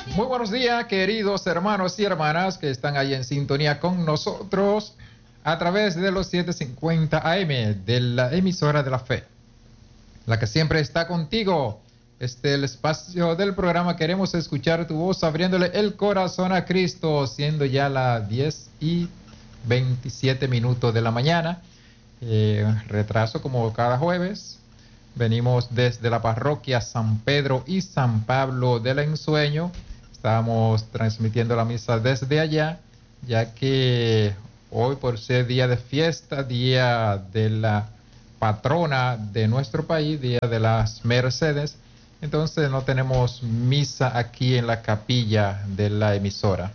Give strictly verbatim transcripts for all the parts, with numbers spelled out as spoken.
Muy buenos días, queridos hermanos y hermanas que están ahí en sintonía con nosotros a través de los setecientos cincuenta A M de la emisora de la fe, la que siempre está contigo. Este es el espacio del programa Queremos Escuchar Tu Voz, abriéndole el corazón a Cristo, siendo ya las diez y veintisiete minutos de la mañana. Eh, retraso como cada jueves. Venimos desde la parroquia San Pedro y San Pablo del Ensueño. Estamos transmitiendo la misa desde allá, ya que hoy, por ser día de fiesta, día de la patrona de nuestro país, día de las Mercedes, entonces no tenemos misa aquí en la capilla de la emisora.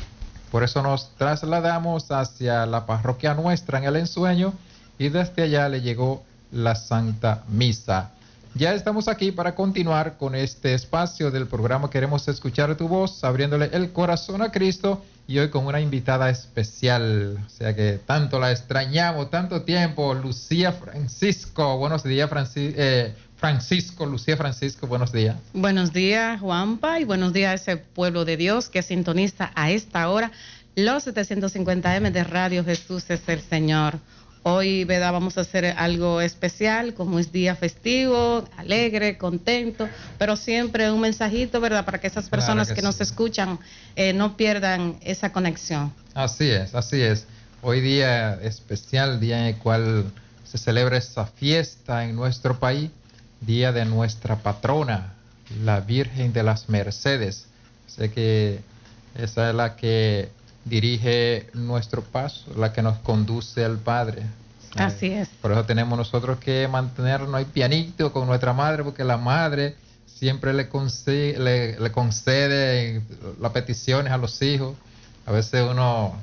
Por eso nos trasladamos hacia la parroquia nuestra en el Ensueño y desde allá le llegó la Santa Misa. Ya estamos aquí para continuar con este espacio del programa Queremos Escuchar Tu Voz, abriéndole el corazón a Cristo, y hoy con una invitada especial, o sea que tanto la extrañamos, tanto tiempo, Lucía Francisco. Buenos días, Franci eh, Francisco, Lucía Francisco, buenos días. Buenos días, Juanpa, y buenos días a ese pueblo de Dios que sintoniza a esta hora los setecientos cincuenta A M de Radio Jesús es el Señor. Hoy, ¿verdad?, vamos a hacer algo especial, como es día festivo, alegre, contento, pero siempre un mensajito, ¿verdad?, para que esas personas claro que, que sí. nos escuchan eh, no pierdan esa conexión. Así es, así es. Hoy día especial, día en el cual se celebra esa fiesta en nuestro país, día de nuestra patrona, la Virgen de las Mercedes. Sé que esa es la que dirige nuestro paso, la que nos conduce al Padre. ¿Sabes? Así es. Por eso tenemos nosotros que mantenernos ahí pianito con nuestra madre, porque la madre siempre le concede, le, le concede las peticiones a los hijos. A veces uno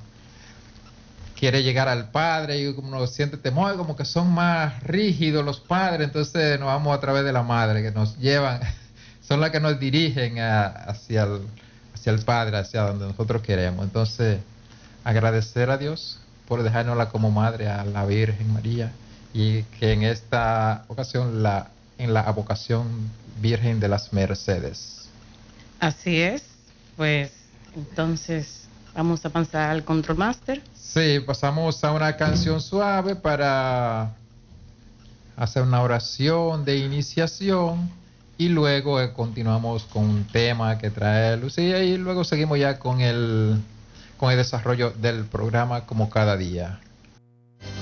quiere llegar al Padre y uno siente temor, como que son más rígidos los padres, entonces nos vamos a través de la madre, que nos llevan, son las que nos dirigen a, hacia el hacia el Padre, hacia donde nosotros queremos. Entonces, agradecer a Dios por dejárnosla como madre a la Virgen María, y que en esta ocasión la en la advocación Virgen de las Mercedes. Así es. Pues entonces vamos a pasar al Control Master. Sí, pasamos a una canción suave para hacer una oración de iniciación. Y luego eh, continuamos con un tema que trae Lucía, y luego seguimos ya con el, con el desarrollo del programa como cada día.